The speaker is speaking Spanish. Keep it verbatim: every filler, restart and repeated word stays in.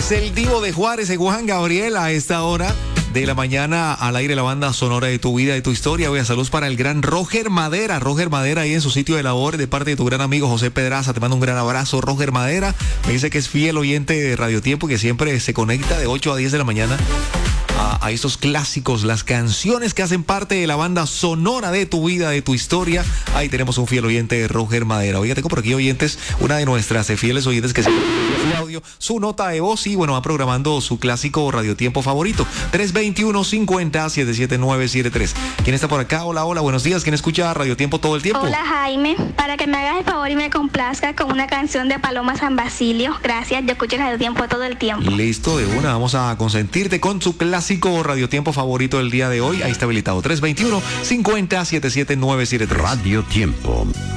Es el Divo de Juárez, de Juan Gabriel, a esta hora de la mañana al aire, la banda sonora de tu vida y tu historia. Voy a saludos para el gran Roger Madera. Roger Madera ahí en su sitio de labor, de parte de tu gran amigo José Pedraza. Te mando un gran abrazo, Roger Madera. Me dice que es fiel oyente de Radio Tiempo, que siempre se conecta de ocho a diez de la mañana a, a estos clásicos, las canciones que hacen parte de la banda sonora de tu vida, de tu historia. Ahí tenemos un fiel oyente de Roger Madera. Oiga, tengo por aquí oyentes, una de nuestras fieles oyentes que se su audio, su nota de voz y bueno, va programando su clásico radiotiempo favorito. tres veintiuno, cincuenta, setenta y siete nueve siete tres. ¿Quién está por acá? Hola, hola, buenos días. ¿Quién escucha Radiotiempo todo el tiempo? Hola, Jaime. Para que me hagas el favor y me complazca con una canción de Paloma San Basilio. Gracias, yo escucho Radiotiempo todo el tiempo. Listo, de una. Vamos a consentirte con su clásico radiotiempo favorito del día de hoy. Ahí está habilitado. tres veintiuno, cincuenta, setenta y siete nueve siete tres. Radio Tiempo.